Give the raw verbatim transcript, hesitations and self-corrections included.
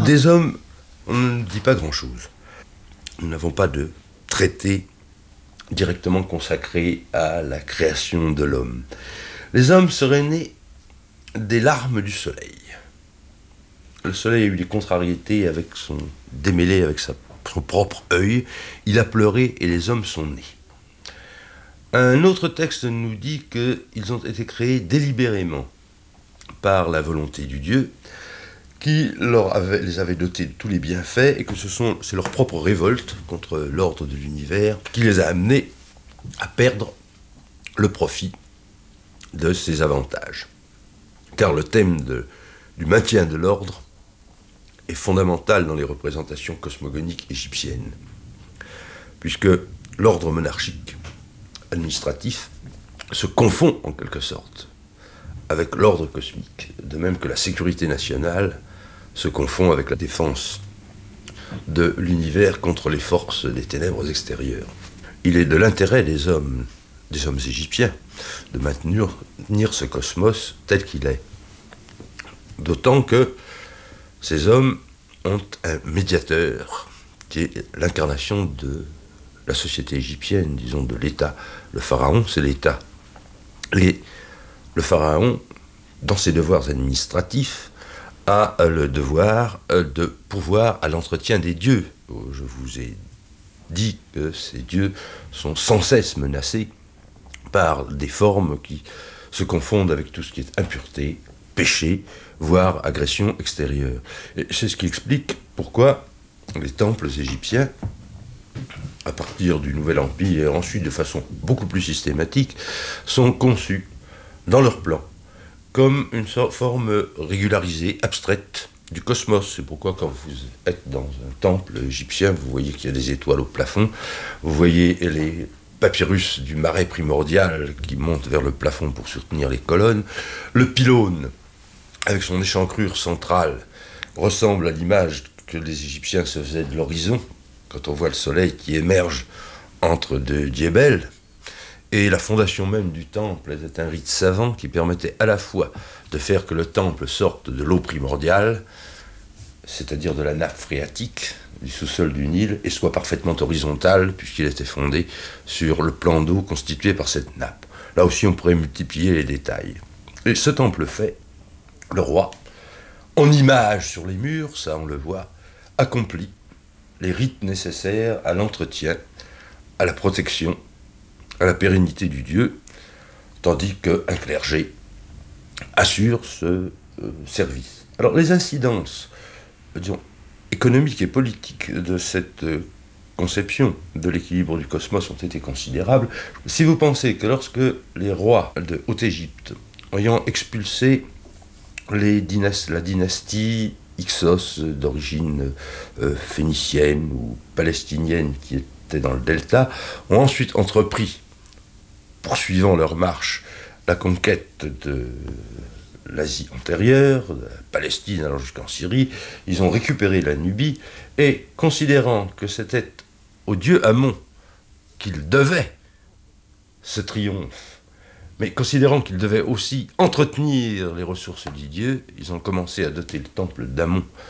Des hommes, on ne dit pas grand-chose. Nous n'avons pas de traité directement consacré à la création de l'homme. Les hommes seraient nés des larmes du soleil. Le soleil a eu des contrariétés avec son démêlé avec sa, son propre œil. Il a pleuré et les hommes sont nés. Un autre texte nous dit qu'ils ont été créés délibérément par la volonté du Dieu, qui leur avait, les avait dotés de tous les bienfaits, et que ce sont, c'est leur propre révolte contre l'ordre de l'univers qui les a amenés à perdre le profit de ces avantages. Car le thème de, du maintien de l'ordre est fondamental dans les représentations cosmogoniques égyptiennes, puisque l'ordre monarchique administratif se confond en quelque sorte avec l'ordre cosmique, de même que la sécurité nationale se confond avec la défense de l'univers contre les forces des ténèbres extérieures. Il est de l'intérêt des hommes, des hommes égyptiens, de maintenir ce cosmos tel qu'il est. D'autant que ces hommes ont un médiateur qui est l'incarnation de la société égyptienne, disons de l'État. Le pharaon, c'est l'État. Et le pharaon, dans ses devoirs administratifs, a le devoir de pourvoir à l'entretien des dieux. Je vous ai dit que ces dieux sont sans cesse menacés par des formes qui se confondent avec tout ce qui est impureté, péché, voire agression extérieure. Et c'est ce qui explique pourquoi les temples égyptiens, à partir du Nouvel Empire et ensuite de façon beaucoup plus systématique, sont conçus dans leur plan comme une forme régularisée, abstraite du cosmos. C'est pourquoi quand vous êtes dans un temple égyptien, vous voyez qu'il y a des étoiles au plafond, vous voyez les papyrus du marais primordial qui montent vers le plafond pour soutenir les colonnes. Le pylône, avec son échancrure centrale, ressemble à l'image que les Égyptiens se faisaient de l'horizon, quand on voit le soleil qui émerge entre deux diébels. Et la fondation même du temple était un rite savant qui permettait à la fois de faire que le temple sorte de l'eau primordiale, c'est-à-dire de la nappe phréatique du sous-sol du Nil, et soit parfaitement horizontal, puisqu'il était fondé sur le plan d'eau constitué par cette nappe. Là aussi, on pourrait multiplier les détails. Et ce temple fait, le roi, en image sur les murs, ça on le voit, accomplit les rites nécessaires à l'entretien, à la protection, à la pérennité du Dieu, tandis qu'un clergé assure ce euh, service. Alors les incidences, disons, économiques et politiques de cette euh, conception de l'équilibre du cosmos ont été considérables. Si vous pensez que lorsque les rois de Haute-Égypte, ayant expulsé les dynast- la dynastie Hyksos d'origine euh, phénicienne ou palestinienne qui était dans le delta, ont ensuite entrepris, poursuivant leur marche, la conquête de l'Asie antérieure, de la Palestine allant jusqu'en Syrie. Ils ont récupéré la Nubie et, considérant que c'était au dieu Amon qu'ils devaient ce triomphe, mais considérant qu'ils devaient aussi entretenir les ressources du dieu, ils ont commencé à doter le temple d'Amon